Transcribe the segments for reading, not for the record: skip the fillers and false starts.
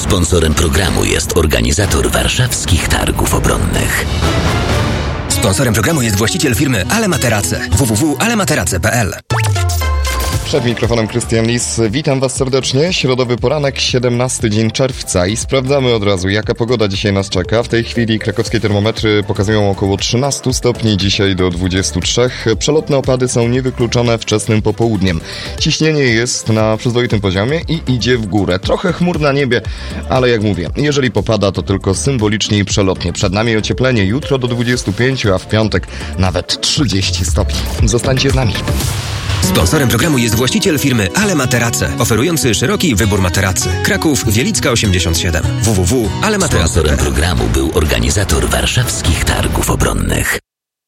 Sponsorem programu jest organizator warszawskich targów obronnych. Sponsorem programu jest właściciel firmy Ale Materace. www.alematerace.pl. Przed mikrofonem Krystian Lis. Witam Was serdecznie. Środowy poranek, 17 dzień czerwca i sprawdzamy od razu, jaka pogoda dzisiaj nas czeka. W tej chwili krakowskie termometry pokazują około 13 stopni, dzisiaj do 23. Przelotne opady są niewykluczone wczesnym popołudniem. Ciśnienie jest na przyzwoitym poziomie i idzie w górę. Trochę chmur na niebie, ale jak mówię, jeżeli popada, to tylko symbolicznie i przelotnie. Przed nami ocieplenie jutro do 25, a w piątek nawet 30 stopni. Zostańcie z nami. Sponsorem programu jest właściciel firmy Ale Materace, oferujący szeroki wybór materacy. Kraków, Wielicka 87. www.alematerace.pl. Sponsorem programu był organizator warszawskich targów obronnych.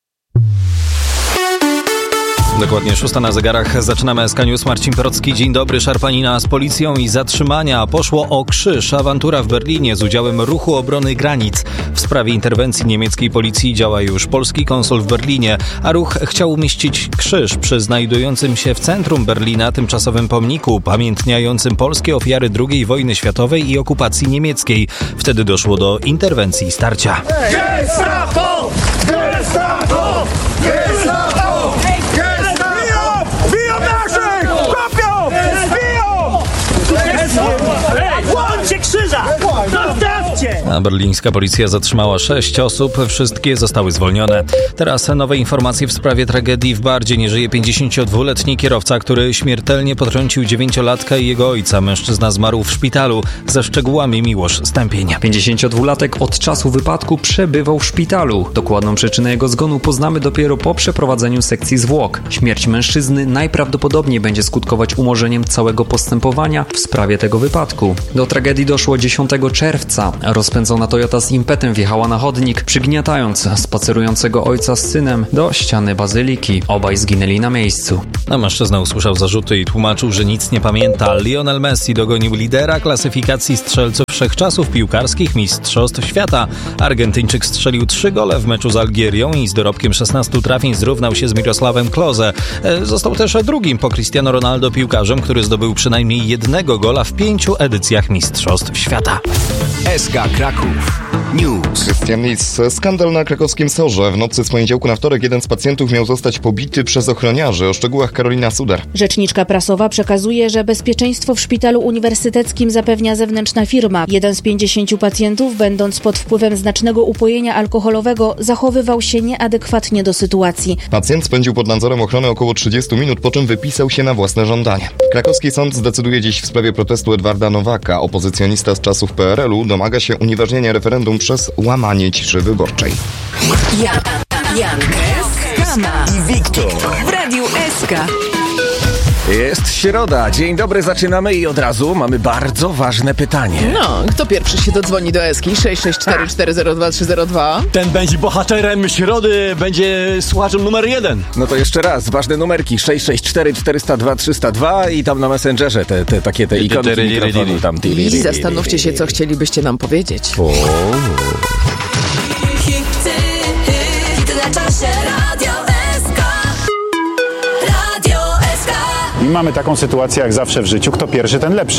Dokładnie 6 na zegarach. Zaczynamy SK News. Marcin Porocki. Dzień dobry. Szarpanina z policją i zatrzymania. Poszło o krzyż. Awantura w Berlinie z udziałem Ruchu Obrony Granic. W sprawie interwencji niemieckiej policji działa już polski konsul w Berlinie, a ruch chciał umieścić krzyż przy znajdującym się w centrum Berlina tymczasowym pomniku upamiętniającym polskie ofiary II wojny światowej i okupacji niemieckiej. Wtedy doszło do interwencji i starcia. Gestapo! Gestapo! Gestapo! Łączcie krzyża! Zostawcie! A berlińska policja zatrzymała 6 osób, wszystkie zostały zwolnione. Teraz nowe informacje w sprawie tragedii w Bardzie. Nie żyje 52-letni kierowca, który śmiertelnie potrącił 9-latka i jego ojca. Mężczyzna zmarł w szpitalu. Ze szczegółami Miłosz Stępień. 52-latek od czasu wypadku przebywał w szpitalu. Dokładną przyczynę jego zgonu poznamy dopiero po przeprowadzeniu sekcji zwłok. Śmierć mężczyzny najprawdopodobniej będzie skutkować umorzeniem całego postępowania w sprawie tego wypadku. Do tragedii doszło 10 czerwca. Rozpędzona Toyota z impetem wjechała na chodnik, przygniatając spacerującego ojca z synem do ściany bazyliki. Obaj zginęli na miejscu. Mężczyzna usłyszał zarzuty i tłumaczył, że nic nie pamięta. Lionel Messi dogonił lidera klasyfikacji strzelców wszechczasów piłkarskich Mistrzostw Świata. Argentyńczyk strzelił 3 gole w meczu z Algierią i z dorobkiem 16 trafień zrównał się z Mirosławem Klose. Został też drugim po Cristiano Ronaldo piłkarzem, który zdobył przynajmniej 1 gola w 5 edycjach Mistrzostw Świata. SK Kraków News. Krystian Lis. Skandal na krakowskim SOR-ze. W nocy z poniedziałku na wtorek jeden z pacjentów miał zostać pobity przez ochroniarzy. O szczegółach Karolina Suder. Rzeczniczka prasowa przekazuje, że bezpieczeństwo w szpitalu uniwersyteckim zapewnia zewnętrzna firma. Jeden z 50 pacjentów, będąc pod wpływem znacznego upojenia alkoholowego, zachowywał się nieadekwatnie do sytuacji. Pacjent spędził pod nadzorem ochrony około 30 minut, po czym wypisał się na własne żądanie. Krakowski sąd zdecyduje dziś w sprawie protestu Edwarda Nowaka. Opozycjonista z czasów PRL-u domaga się unieważnienia referendum przez łamanie ciszy wyborczej. Jan Kama I Wiktor w Radiu SK. Jest środa. Dzień dobry, zaczynamy i od razu mamy bardzo ważne pytanie. No, kto pierwszy się dodzwoni do Eski? 664402302. Ten będzie bohaterem środy, będzie słuchaczem numer 1. No to jeszcze raz, ważne numerki 664402302 i tam na Messengerze te ikonki mikrofonu tam. I zastanówcie się, co chcielibyście nam powiedzieć. I mamy taką sytuację jak zawsze w życiu, kto pierwszy, ten lepszy.